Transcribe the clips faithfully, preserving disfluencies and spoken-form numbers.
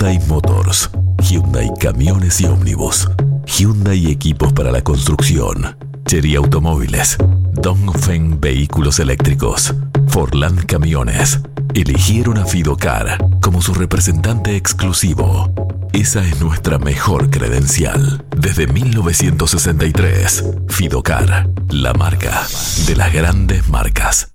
Hyundai Motors, Hyundai Camiones y Ómnibus, Hyundai Equipos para la Construcción, Chery Automóviles, Dongfeng Vehículos Eléctricos, Forland Camiones. Eligieron a Fidocar como su representante exclusivo. Esa es nuestra mejor credencial. Desde mil novecientos sesenta y tres, Fidocar, la marca de las grandes marcas.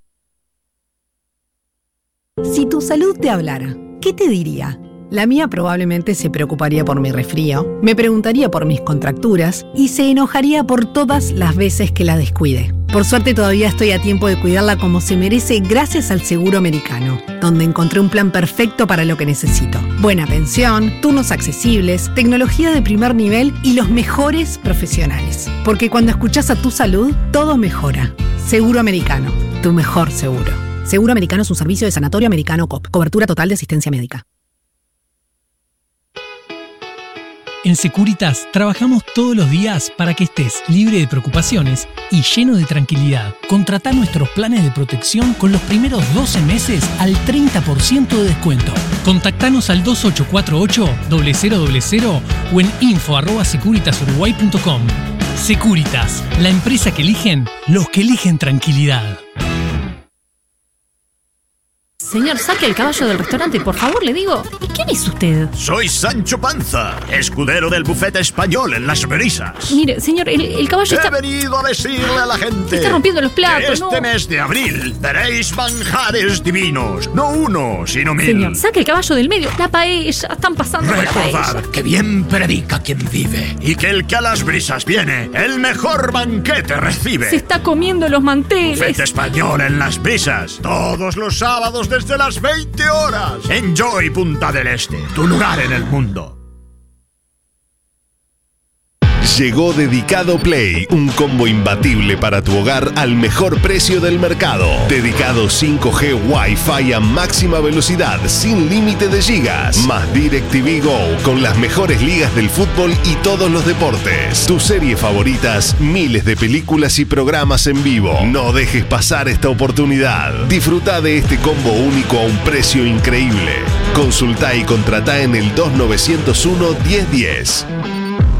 Si tu salud te hablara, ¿qué te diría? La mía probablemente se preocuparía por mi resfrío, me preguntaría por mis contracturas y se enojaría por todas las veces que la descuide. Por suerte todavía estoy a tiempo de cuidarla como se merece gracias al Seguro Americano, donde encontré un plan perfecto para lo que necesito. Buena pensión, turnos accesibles, tecnología de primer nivel y los mejores profesionales. Porque cuando escuchas a tu salud, todo mejora. Seguro Americano, tu mejor seguro. Seguro Americano es un servicio de Sanatorio Americano C O P. Cobertura total de asistencia médica. En Securitas trabajamos todos los días para que estés libre de preocupaciones y lleno de tranquilidad. Contratá nuestros planes de protección con los primeros doce meses al treinta por ciento de descuento. Contactanos al dos ocho cuatro ocho, cero cero cero cero o en info arroba securitasuruguay punto com. Securitas, la empresa que eligen los que eligen tranquilidad. Señor, saque el caballo del restaurante, por favor, le digo. ¿Y quién es usted? Soy Sancho Panza, escudero del bufete español en Las Brisas. Mire, señor, el, el caballo está... He venido a decirle a la gente... Está rompiendo los platos, que este ¿no? mes de abril veréis manjares divinos. No uno, sino mil. Señor, saque el caballo del medio. La paella, están pasando por la paella. Recordad que bien predica quien vive y que el que a Las Brisas viene, el mejor banquete recibe. Se está comiendo los manteles. Bufete español en Las Brisas, todos los sábados desde las veinte horas. Enjoy Punta del Este, tu lugar en el mundo. Llegó Dedicado Play, un combo imbatible para tu hogar al mejor precio del mercado. Dedicado cinco G Wi-Fi a máxima velocidad, sin límite de gigas. Más DirecTV Go, con las mejores ligas del fútbol y todos los deportes. Tus series favoritas, miles de películas y programas en vivo. No dejes pasar esta oportunidad. Disfruta de este combo único a un precio increíble. Consultá y contratá en el dos nueve cero uno, diez diez.